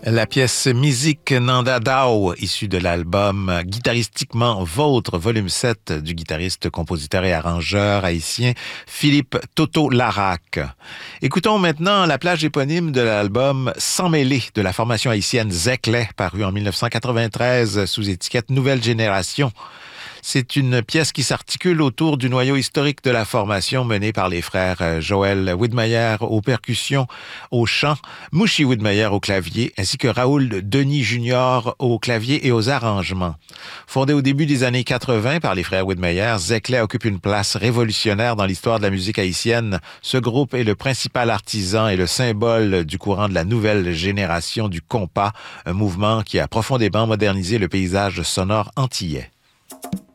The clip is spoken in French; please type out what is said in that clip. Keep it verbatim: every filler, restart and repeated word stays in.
La pièce Musique Nanda Dao, issue de l'album Guitaristiquement Vôtre, volume sept du guitariste, compositeur et arrangeur haïtien Philippe Toto Larac. Écoutons maintenant la plage éponyme de l'album Sans mêler de la formation haïtienne Zeclay, paru en dix-neuf cent quatre-vingt-treize sous étiquette Nouvelle Génération. C'est une pièce qui s'articule autour du noyau historique de la formation menée par les frères Joël Widmeyer aux percussions, au chant, Mouchi Widmeyer au clavier, ainsi que Raoul Denis Junior au clavier et aux arrangements. Fondé au début des années quatre-vingts par les frères Widmeyer, Zeclay occupe une place révolutionnaire dans l'histoire de la musique haïtienne. Ce groupe est le principal artisan et le symbole du courant de la nouvelle génération du compas, un mouvement qui a profondément modernisé le paysage sonore antillais.